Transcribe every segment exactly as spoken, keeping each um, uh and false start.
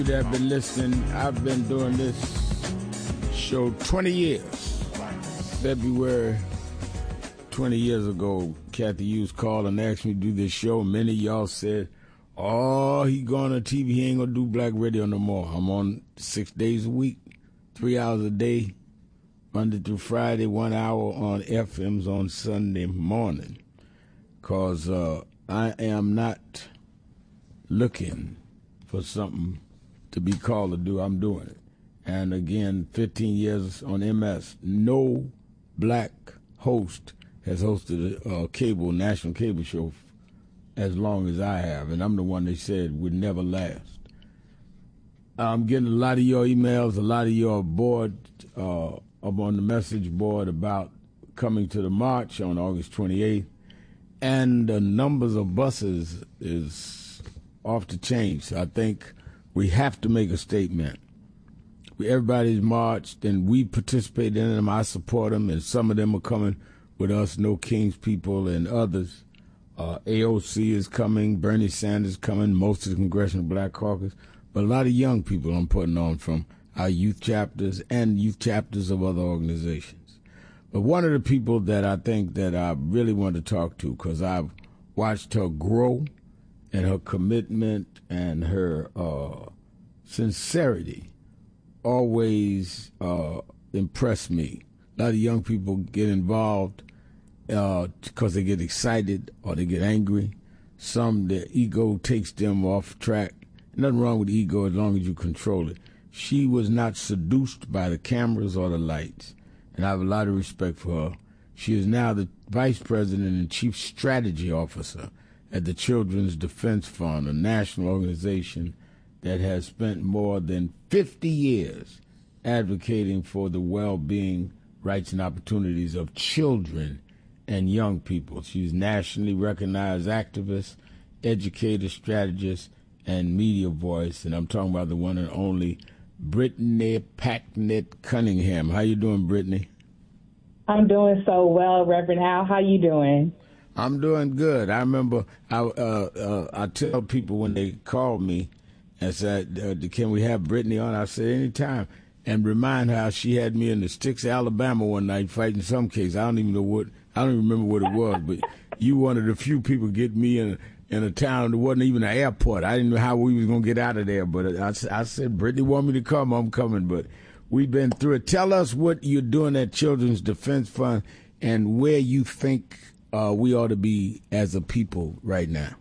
That have been listening. I've been doing this show twenty years. February twenty years ago, Kathy Hughes called and asked me to do this show. Many of y'all said, oh, he going on T V. He ain't going to do black radio no more. I'm on six days a week, three hours a day, Monday through Friday, one hour on F Ms on Sunday morning. Because uh, I am not looking for something to be called to do. I'm doing it. And again, fifteen years on M S. No black host has hosted a, a cable, national cable show as long as I have. And I'm the one they said would never last. I'm getting a lot of your emails, a lot of your board uh, up on the message board about coming to the march on August twenty-eighth. And the numbers of buses is off the chain. So I think we have to make a statement. Everybody's marched, and we participated in them. I support them, and some of them are coming with us, No King's People and others. Uh, A O C is coming, Bernie Sanders is coming, most of the Congressional Black Caucus, but a lot of young people I'm putting on from our youth chapters and youth chapters of other organizations. But one of the people that I think that I really want to talk to, because I've watched her grow, and her commitment and her uh, sincerity always uh, impress me. A lot of young people get involved because uh, they get excited or they get angry. Some, their ego takes them off track. Nothing wrong with ego as long as you control it. She was not seduced by the cameras or the lights, and I have a lot of respect for her. She is now the vice president and chief strategy officer at the Children's Defense Fund, a national organization that has spent more than fifty years advocating for the well-being, rights, and opportunities of children and young people. She's nationally recognized activist, educator, strategist, and media voice, and I'm talking about the one and only Brittany Packnett Cunningham. How you doing, Brittany? I'm doing so well, Reverend Al. How you doing? I'm doing good. I remember I uh, uh, I tell people when they call me and said, uh, can we have Brittany on? I said, anytime. And remind her how she had me in the sticks of Alabama one night fighting some case. I don't even know what, I don't even remember what it was, but you one of the few people get me in a, in a town that wasn't even an airport. I didn't know how we was going to get out of there, but I, I said, Brittany want me to come, I'm coming, but we've been through it. Tell us what you're doing at Children's Defense Fund and where you think Uh, we ought to be as a people right now.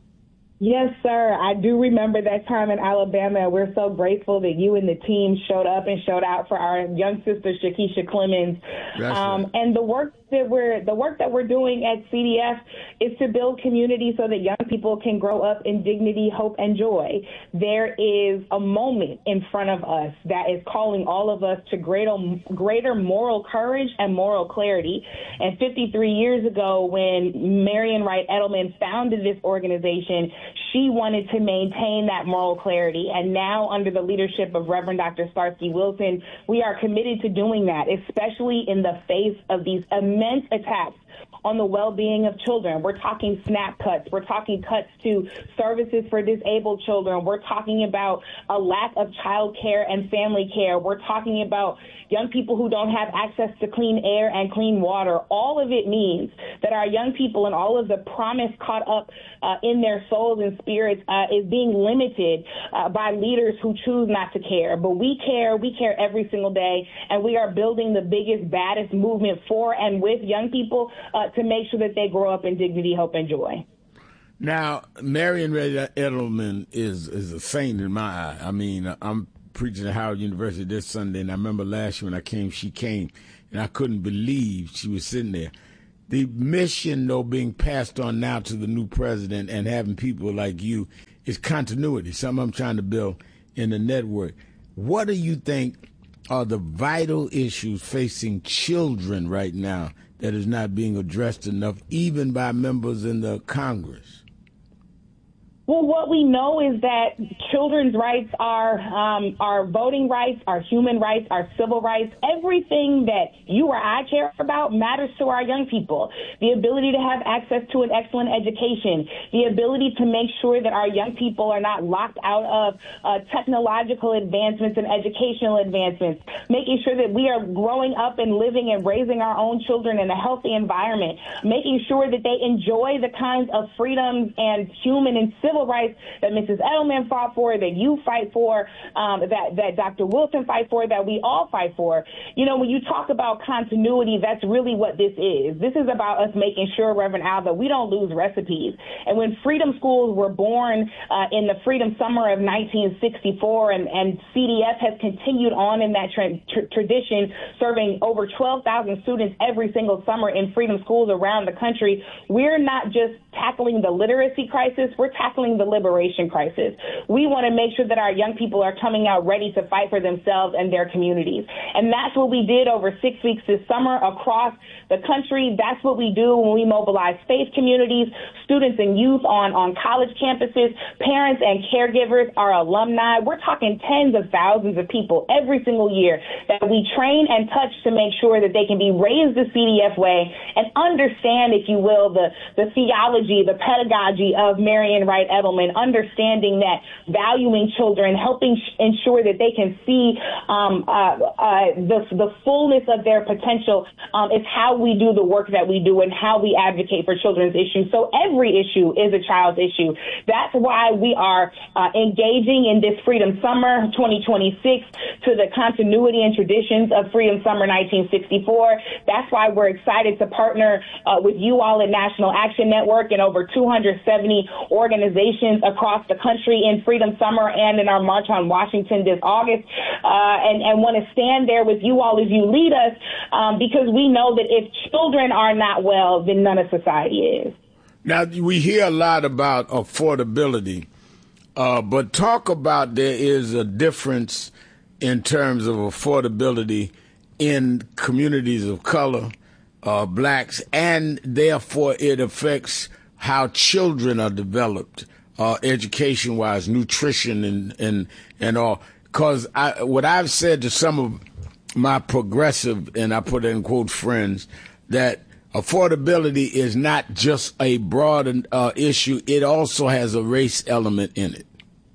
Yes, sir. I do remember that time in Alabama. We're so grateful that you and the team showed up and showed out for our young sister, Shakisha Clemens. Um, right. And the work that we're the work that we're doing at C D F is to build community so that young people can grow up in dignity, hope, and joy. There is a moment in front of us that is calling all of us to greater greater moral courage and moral clarity. And fifty-three years ago, when Marian Wright Edelman founded this organization, she wanted to maintain that moral clarity. And now, under the leadership of Reverend Doctor Starsky Wilson, we are committed to doing that, especially in the face of these immense attacks on the well-being of children. We're talking SNAP cuts. We're talking cuts to services for disabled children. We're talking about a lack of child care and family care. We're talking about young people who don't have access to clean air and clean water. All of it means that our young people and all of the promise caught up uh, in their souls and spirits uh, is being limited uh, by leaders who choose not to care. But we care. We care every single day, and we are building the biggest, baddest movement for and with young people uh, to make sure that they grow up in dignity, hope, and joy. Now, Marian Wright Edelman is, is a saint in my eye. I mean, I'm preaching at Howard University this Sunday, and I remember last year when I came, she came, and I couldn't believe she was sitting there. The mission, though, being passed on now to the new president and having people like you is continuity, something I'm trying to build in the network. What do you think are the vital issues facing children right now that is not being addressed enough, even by members in the Congress? Well, what we know is that children's rights are um, our voting rights, our human rights, our civil rights. Everything that you or I care about matters to our young people. The ability to have access to an excellent education, the ability to make sure that our young people are not locked out of uh, technological advancements and educational advancements, making sure that we are growing up and living and raising our own children in a healthy environment, making sure that they enjoy the kinds of freedoms and human and civil rights that Missus Edelman fought for, that you fight for, um, that, that Doctor Wilson fight for, that we all fight for. You know, when you talk about continuity, that's really what this is. This is about us making sure, Reverend Al, that we don't lose recipes. And when freedom schools were born uh, in the Freedom Summer of nineteen sixty-four, and, and C D F has continued on in that tra- tra- tradition, serving over twelve thousand students every single summer in freedom schools around the country, we're not just tackling the literacy crisis, we're tackling the liberation crisis. We want to make sure that our young people are coming out ready to fight for themselves and their communities. And that's what we did over six weeks this summer across the country. That's what we do when we mobilize faith communities, students and youth on, on college campuses, parents and caregivers, our alumni. We're talking tens of thousands of people every single year that we train and touch to make sure that they can be raised the C D F way and understand, if you will, the, the theology, the pedagogy of Marian Wright Edelman, understanding that valuing children, helping sh- ensure that they can see um, uh, uh, the, the fullness of their potential um, is how we do the work that we do and how we advocate for children's issues. So every issue is a child's issue. That's why we are uh, engaging in this Freedom Summer twenty twenty-six to the continuity and traditions of Freedom Summer nineteen sixty-four. That's why we're excited to partner uh, with you all at National Action Network and over two hundred seventy organizations across the country in Freedom Summer and in our March on Washington this August, uh, and, and want to stand there with you all as you lead us, um, because we know that if children are not well, then none of society is. Now, we hear a lot about affordability, uh, but talk about there is a difference in terms of affordability in communities of color, uh, blacks, and therefore it affects how children are developed, uh, education-wise, nutrition and, and, and all. Because I, what I've said to some of my progressive, and I put it in quote, friends, that affordability is not just a broad uh, issue. It also has a race element in it.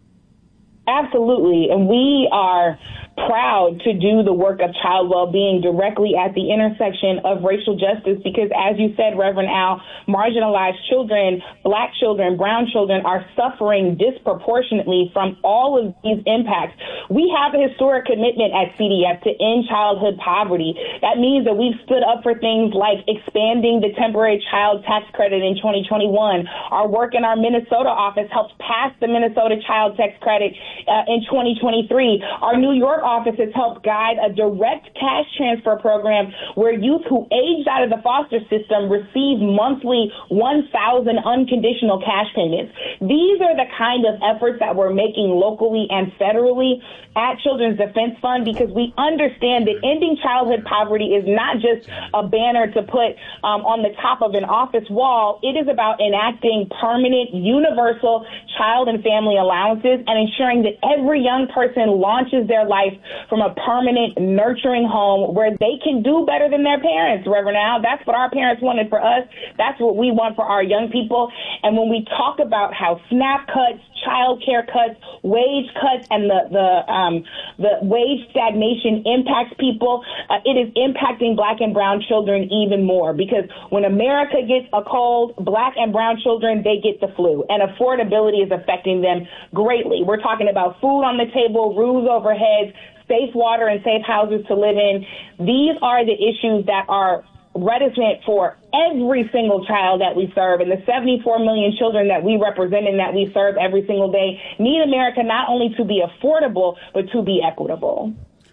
Absolutely. And we are proud to do the work of child well-being directly at the intersection of racial justice because, as you said, Reverend Al, marginalized children, black children, brown children are suffering disproportionately from all of these impacts. We have a historic commitment at C D F to end childhood poverty. That means that we've stood up for things like expanding the temporary child tax credit in twenty twenty-one. Our work in our Minnesota office helped pass the Minnesota child tax credit uh, in twenty twenty-three. Our New York office has helped guide a direct cash transfer program where youth who aged out of the foster system receive monthly one thousand unconditional cash payments. These are the kind of efforts that we're making locally and federally at Children's Defense Fund because we understand that ending childhood poverty is not just a banner to put um, on the top of an office wall. It is about enacting permanent, universal child and family allowances and ensuring that every young person launches their life from a permanent, nurturing home where they can do better than their parents, Reverend Al. That's what our parents wanted for us. That's what we want for our young people. And when we talk about how SNAP cuts, child care cuts, wage cuts, and the the um, the wage stagnation impacts people, uh, it is impacting black and brown children even more because when America gets a cold, black and brown children, they get the flu, and affordability is affecting them greatly. We're talking about food on the table, roofs over heads, safe water and safe houses to live in. These are the issues that are reticent for every single child that we serve, and the seventy-four million children that we represent and that we serve every single day need America not only to be affordable, but to be equitable.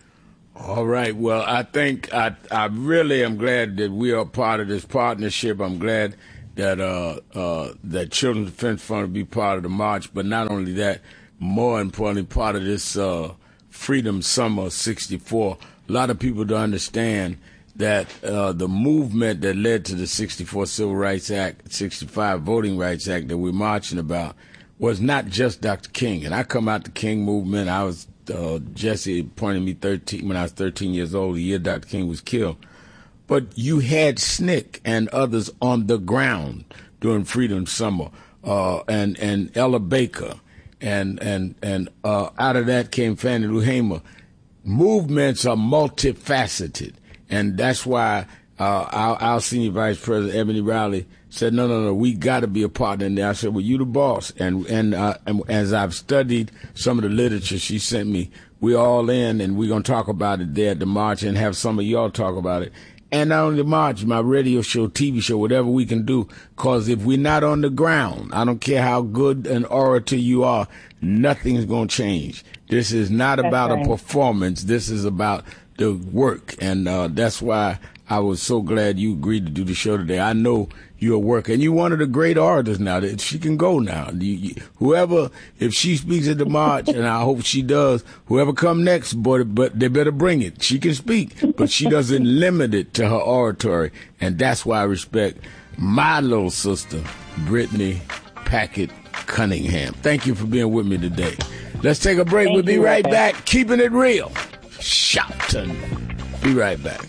All right. Well, I think I, I really am glad that we are part of this partnership. I'm glad that uh, uh, that Children's Defense Fund will be part of the march, but not only that, more importantly, part of this uh, Freedom Summer sixty-four. A lot of people don't understand that uh, the movement that led to the sixty-four Civil Rights Act, sixty-five Voting Rights Act that we're marching about was not just Doctor King. And I come out the King movement. I was, uh, Jesse appointed me thirteen when I was thirteen years old, the year Doctor King was killed. But you had S N C C and others on the ground during Freedom Summer, uh, and, and Ella Baker. And, and, and, uh, out of that came Fannie Lou Hamer. Movements are multifaceted. And that's why, uh, our, our senior vice president, Ebony Riley, said, no, no, no, we got to be a partner in there. I said, well, you the boss. And, and, uh, and as I've studied some of the literature she sent me, we're all in, and we're going to talk about it there at the march and have some of y'all talk about it. And not only the march, my radio show, T V show, whatever we can do. Because if we're not on the ground, I don't care how good an orator you are, nothing's going to change. This is not that's about right. a performance. This is about the work. And uh, that's why I was so glad you agreed to do the show today. I know you're a worker, and you're one of the great orators now. That she can go now. You, you, whoever, if she speaks at the march, and I hope she does, whoever come next, but, but they better bring it. She can speak, but she doesn't limit it to her oratory, and that's why I respect my little sister, Brittany Packett Cunningham. Thank you for being with me today. Let's take a break. Thank we'll be right back. Keeping it real. Shouting. Be right back.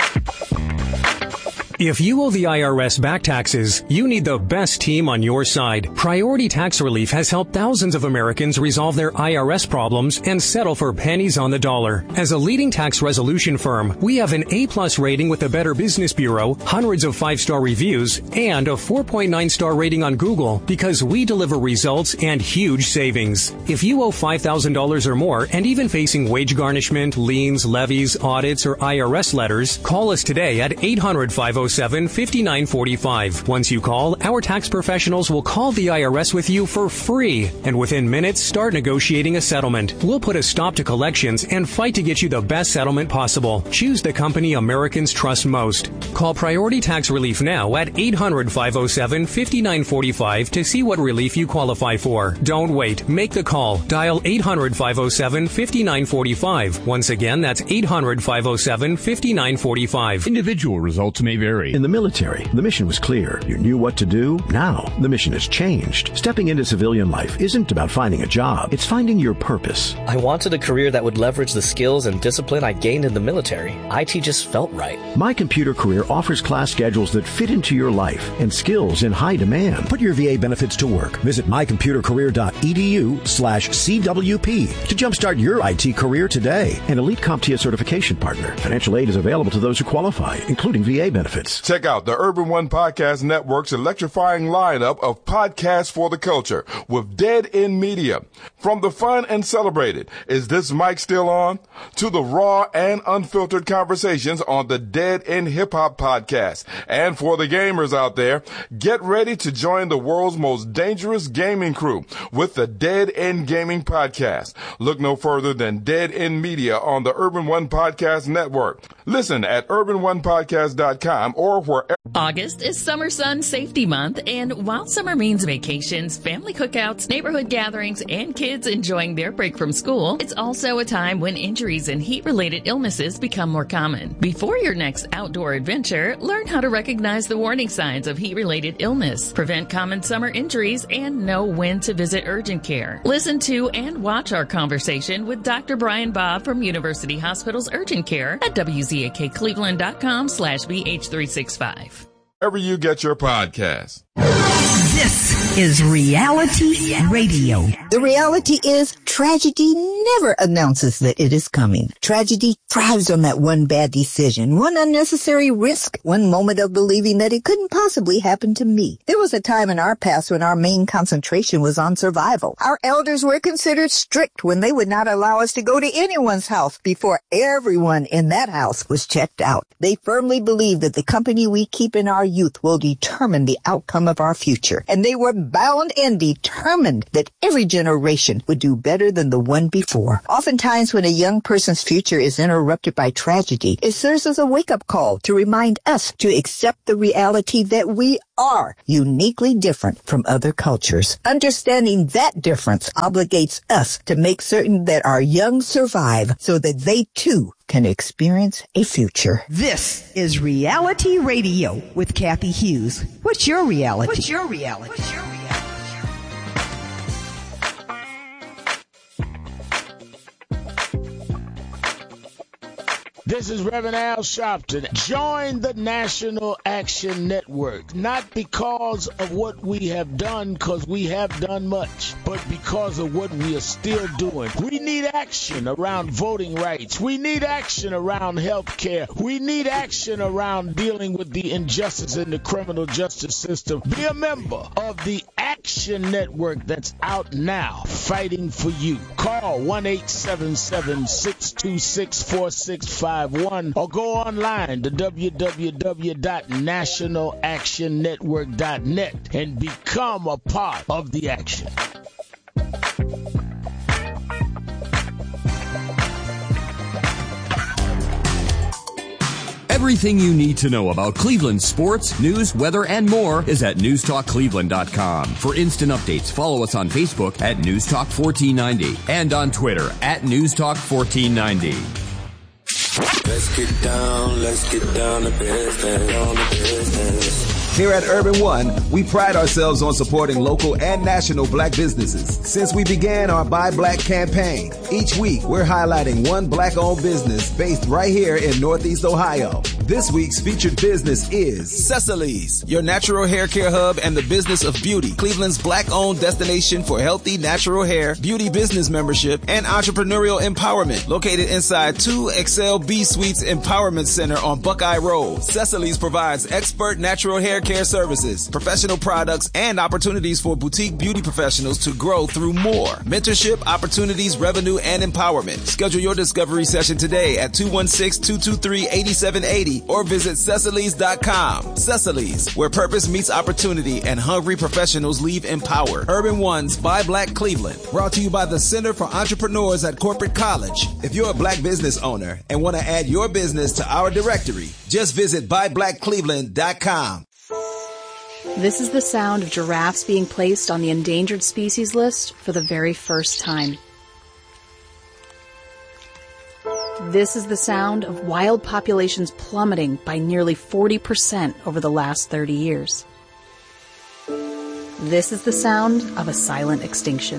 If you owe the I R S back taxes, you need the best team on your side. Priority Tax Relief has helped thousands of Americans resolve their I R S problems and settle for pennies on the dollar. As a leading tax resolution firm, we have an A-plus rating with the Better Business Bureau, hundreds of five-star reviews, and a four point nine star rating on Google because we deliver results and huge savings. If you owe five thousand dollars or more and even facing wage garnishment, liens, levies, audits, or I R S letters, call us today at eight hundred, five oh seven, five nine four five. Once you call, our tax professionals will call the I R S with you for free, and within minutes start negotiating a settlement. We'll put a stop to collections and fight to get you the best settlement possible. Choose the company Americans trust most. Call Priority Tax Relief now at eight hundred, five oh seven, five nine four five to see what relief you qualify for. Don't wait. Make the call. Dial eight hundred, five oh seven, five nine four five. Once again, that's eight hundred, five oh seven, five nine four five. Individual results may vary. In the military, the mission was clear. You knew what to do. Now, the mission has changed. Stepping into civilian life isn't about finding a job. It's finding your purpose. I wanted a career that would leverage the skills and discipline I gained in the military. I T just felt right. My Computer Career offers class schedules that fit into your life and skills in high demand. Put your V A benefits to work. Visit mycomputercareer.edu slash CWP to jumpstart your I T career today. An Elite CompTIA certification partner. Financial aid is available to those who qualify, including V A benefits. Check out the Urban One Podcast Network's electrifying lineup of podcasts for the culture with Dead End Media. From the fun and celebrated, Is This Mic Still On? To the raw and unfiltered conversations on the Dead End Hip Hop Podcast. And for the gamers out there, get ready to join the world's most dangerous gaming crew with the Dead End Gaming Podcast. Look no further than Dead End Media on the Urban One Podcast Network. Listen at urban one podcast dot com or wherever. August is Summer Sun Safety Month, and while summer means vacations, family cookouts, neighborhood gatherings, and kids enjoying their break from school, it's also a time when injuries and heat-related illnesses become more common. Before your next outdoor adventure, learn how to recognize the warning signs of heat-related illness, prevent common summer injuries, and know when to visit urgent care. Listen to and watch our conversation with Doctor Brian Bob from University Hospital's Urgent Care at W Z A K Cleveland dot com slash B H three sixty-five. Wherever you get your podcast. This is reality radio. The reality is tragedy never announces that it is coming. Tragedy thrives on that one bad decision, one unnecessary risk, one moment of believing that it couldn't possibly happen to me. There was a time in our past when our main concentration was on survival. Our elders were considered strict when they would not allow us to go to anyone's house before everyone in that house was checked out. They firmly believed that the company we keep in our youth will determine the outcome of our future. And they were bound and determined that every generation would do better than the one before. Oftentimes when a young person's future is interrupted by tragedy, it serves as a wake-up call to remind us to accept the reality that we are uniquely different from other cultures. Understanding that difference obligates us to make certain that our young survive so that they too can experience a future. This is Reality Radio with Kathy Hughes. What's your reality? What's your reality? What's your reality? This is Reverend Al Sharpton. Join the National Action Network, not because of what we have done, because we have done much, but because of what we are still doing. We need action around voting rights. We need action around health care. We need action around dealing with the injustice in the criminal justice system. Be a member of the Action Network that's out now, fighting for you. Call one eight seven seven, six two six, four six five one or go online to w w w dot national action network dot net and become a part of the action. Everything you need to know about Cleveland sports, news, weather, and more is at news talk cleveland dot com. For instant updates, follow us on Facebook at newstalk fourteen ninety and on Twitter at newstalk fourteen ninety. Let's get down, let's get down to business, down to business. Here at Urban One, we pride ourselves on supporting local and national black businesses. Since we began our Buy Black campaign, each week we're highlighting one black-owned business based right here in Northeast Ohio. This week's featured business is Cecily's, your natural hair care hub and the business of beauty. Cleveland's black-owned destination for healthy natural hair, beauty business membership, and entrepreneurial empowerment. Located inside two Excel B Suites Empowerment Center on Buckeye Road, Cecily's provides expert natural hair care services, professional products, and opportunities for boutique beauty professionals to grow through more. Mentorship, opportunities, revenue, and empowerment. Schedule your discovery session today at two one six, two two three, eight seven eight zero or visit Cecily's dot com. Cecily's, where purpose meets opportunity and hungry professionals leave empowered. Urban One's Buy Black Cleveland, brought to you by the Center for Entrepreneurs at Corporate College. If you're a black business owner and want to add your business to our directory, just visit buy black cleveland dot com. This is the sound of giraffes being placed on the endangered species list for the very first time. This is the sound of wild populations plummeting by nearly forty percent over the last thirty years. This is the sound of a silent extinction.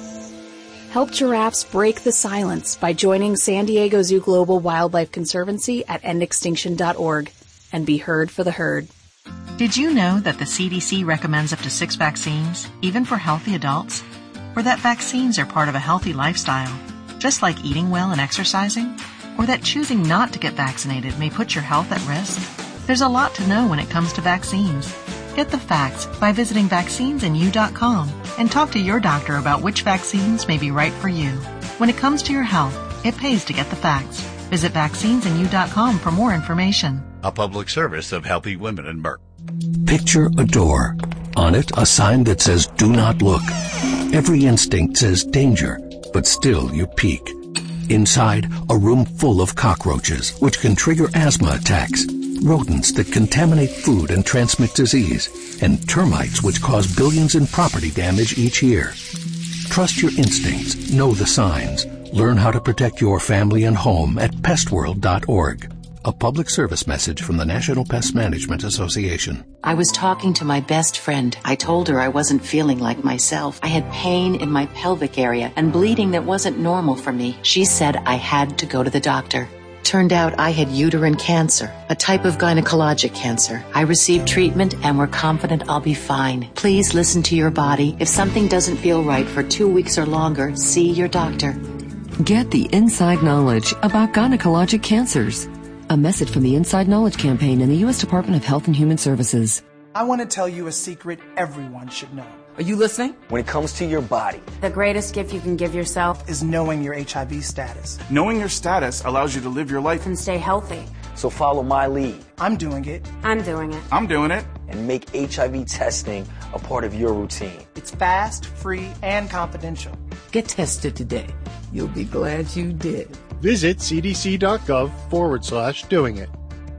Help giraffes break the silence by joining San Diego Zoo Global Wildlife Conservancy at end extinction dot org and be heard for the herd. Did you know that the C D C recommends up to six vaccines, even for healthy adults? Or that vaccines are part of a healthy lifestyle, just like eating well and exercising? Or that choosing not to get vaccinated may put your health at risk? There's a lot to know when it comes to vaccines. Get the facts by visiting vaccines in you dot com and talk to your doctor about which vaccines may be right for you. When it comes to your health, it pays to get the facts. Visit vaccines in you dot com for more information. A public service of Healthy Women and Merck. Picture a door. On it, a sign that says, "Do not look." Every instinct says danger, but still you peek. Inside, a room full of cockroaches, which can trigger asthma attacks, rodents that contaminate food and transmit disease, and termites which cause billions in property damage each year. Trust your instincts. Know the signs. Learn how to protect your family and home at pest world dot org. A public service message from the National Pest Management Association. I was talking to my best friend. I told her I wasn't feeling like myself. I had pain in my pelvic area and bleeding that wasn't normal for me. She said I had to go to the doctor. Turned out I had uterine cancer, a type of gynecologic cancer. I received treatment and we're confident I'll be fine. Please listen to your body. If something doesn't feel right for two weeks or longer, see your doctor. Get the inside knowledge about gynecologic cancers. A message from the Inside Knowledge Campaign and the U S Department of Health and Human Services. I want to tell you a secret everyone should know. Are you listening? When it comes to your body, the greatest gift you can give yourself is knowing your H I V status. Knowing your status allows you to live your life and stay healthy. So follow my lead. I'm doing it. I'm doing it. I'm doing it. And make H I V testing a part of your routine. It's fast, free, and confidential. Get tested today. You'll be glad you did. Visit cdc.gov forward slash doing it.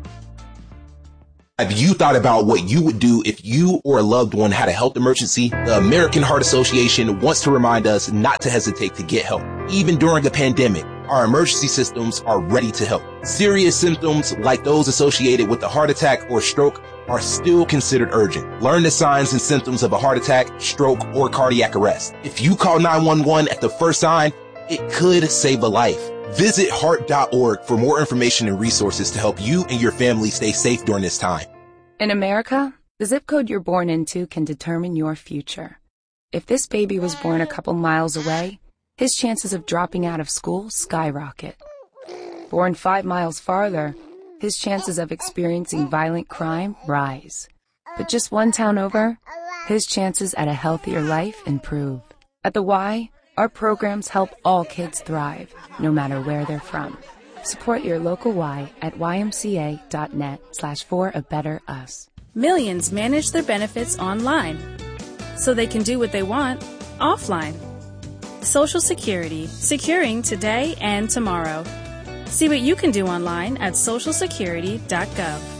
Have you thought about what you would do if you or a loved one had a health emergency? The American Heart Association wants to remind us not to hesitate to get help. Even during a pandemic, our emergency systems are ready to help. Serious symptoms like those associated with a heart attack or stroke are still considered urgent. Learn the signs and symptoms of a heart attack, stroke, or cardiac arrest. If you call nine one one at the first sign, it could save a life. Visit heart dot org for more information and resources to help you and your family stay safe during this time. In America, the zip code you're born into can determine your future. If this baby was born a couple miles away, his chances of dropping out of school skyrocket. Born five miles farther, his chances of experiencing violent crime rise. But just one town over, his chances at a healthier life improve. At the Y, our programs help all kids thrive, no matter where they're from. Support your local Y at y m c a dot net slash for a better us. Millions manage their benefits online, so they can do what they want offline. Social Security, securing today and tomorrow. See what you can do online at social security dot gov.